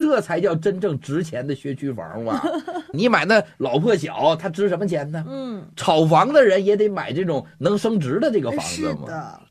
这才叫真正值钱的学区房嘛。你买那老破小，它值什么钱呢？炒房的人也得买这种能升值的这个房子嘛。 是的。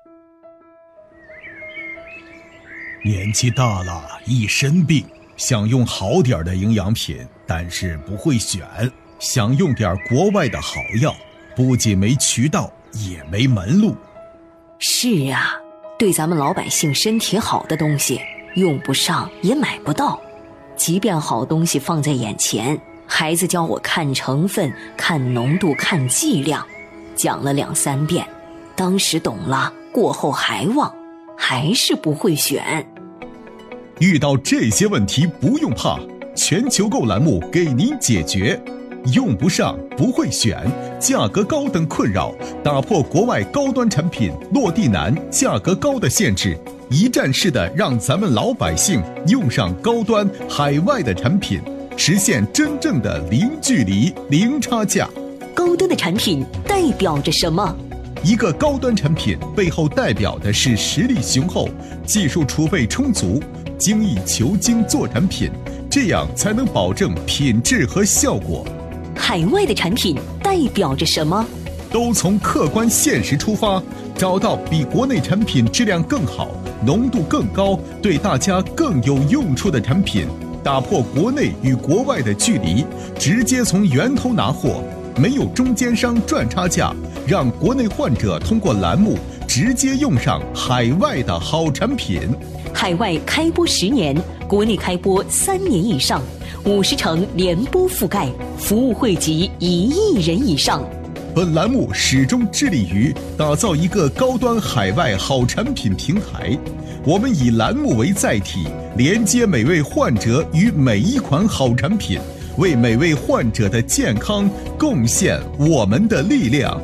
年纪大了，一身病，想用好点的营养品，但是不会选，想用点国外的好药，不仅没渠道，也没门路。 是啊，对咱们老百姓身体好的东西，用不上也买不到。即便好东西放在眼前，孩子教我看成分、看浓度、看剂量，讲了2、3遍，当时懂了，过后还忘，还是不会选。 遇到这些问题不用怕，全球购栏目给您解决。用不上，不会选，价格高等困扰，打破国外高端产品落地难、价格高的限制，一站式的让咱们老百姓用上高端海外的产品，实现真正的零距离、零差价。 高端的产品代表着什么？ 一个高端产品背后代表的是实力雄厚、技术储备充足、精益求精做产品，这样才能保证品质和效果。 海外的产品代表着什么？ 都从客观现实出发，找到比国内产品质量更好、浓度更高、对大家更有用处的产品，打破国内与国外的距离，直接从源头拿货，没有中间商赚差价，让国内患者通过栏目直接用上海外的好产品。 海外开播10年，国内开播3年以上，50城联播覆盖，服务惠及1亿人以上。 本栏目始终致力于打造一个高端海外好产品平台，我们以栏目为载体，连接每位患者与每一款好产品，为每位患者的健康贡献我们的力量。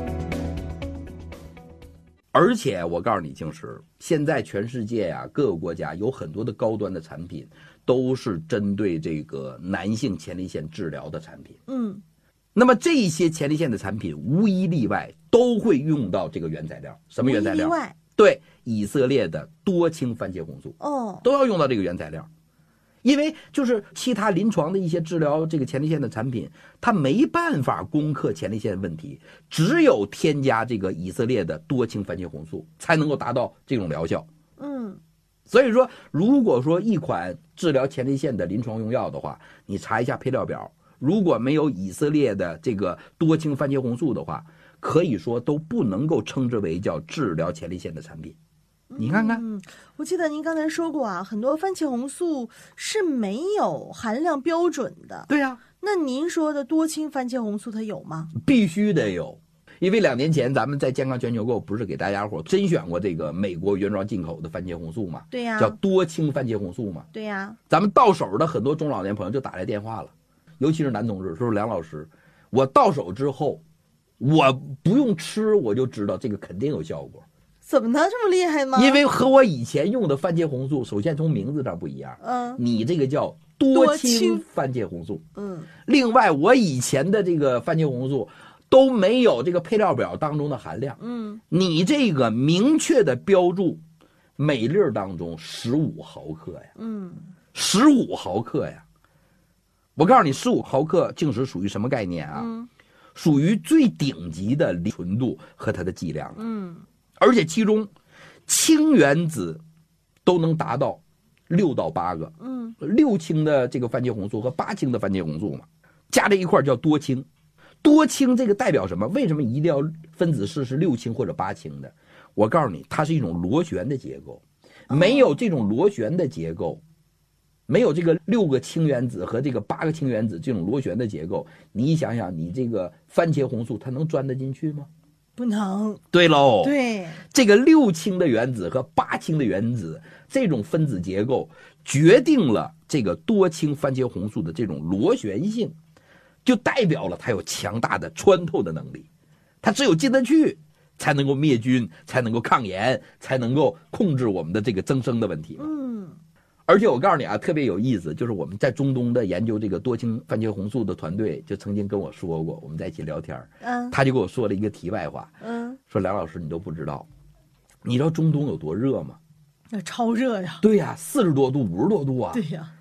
而且我告诉你，静石，现在全世界呀，各个国家有很多的高端的产品，都是针对这个男性前列腺治疗的产品。那么这些前列腺的产品无一例外都会用到这个原材料。什么原材料？ 无一例外。 对，以色列的多氢番茄红素。都要用到这个原材料。因为就是其他临床的一些治疗这个前列腺的产品，它没办法攻克前列腺问题，只有添加这个以色列的多氢番茄红素才能够达到这种疗效。所以说如果说一款治疗前列腺的临床用药的话，你查一下配料表，如果没有以色列的这个多氢番茄红素的话，可以说都不能够称之为叫治疗前列腺的产品。你看看， 我记得您刚才说过啊，很多番茄红素是没有含量标准的。 对呀， 那您说的多氢番茄红素它有吗？ 必须得有，因为2年前咱们在健康全球购不是给大家伙甄选过这个美国原装进口的番茄红素嘛？ 对呀， 叫多氢番茄红素嘛？ 对呀， 咱们到手的很多中老年朋友就打来电话了，尤其是男同志，说梁老师，我到手之后，我不用吃我就知道这个肯定有效果。 怎么呢？这么厉害吗？ 因为和我以前用的番茄红素，首先从名字上不一样。你这个叫多氢番茄红素。另外我以前的这个番茄红素都没有这个配料表当中的含量。你这个明确的标注每粒当中15毫克呀。15毫克呀。我告诉你，15毫克净值属于什么概念啊？属于最顶级的纯度和它的剂量。而且其中氢原子都能达到6到8个，6氢的这个番茄红素和8氢的番茄红素嘛，加在一块叫多氢。多氢这个代表什么？为什么一定要分子式是6氢或者8氢的？我告诉你，它是一种螺旋的结构，没有这种螺旋的结构，没有这个6个氢原子和这个8个氢原子这种螺旋的结构，你想想，你这个番茄红素它能钻得进去吗？ 不能。 对喽， 对， 这个6氢的原子和8氢的原子这种分子结构决定了这个多氢番茄红素的这种螺旋性，就代表了它有强大的穿透的能力。它只有进得去才能够灭菌，才能够抗炎，才能够控制我们的这个增生的问题嘛。而且我告诉你啊，特别有意思，就是我们在中东的研究这个多氢番茄红素的团队就曾经跟我说过，我们在一起聊天，他就跟我说了一个题外话，说梁老师你都不知道，你知道中东有多热吗？ 那超热呀。 对呀，40多度50多度啊。 对呀，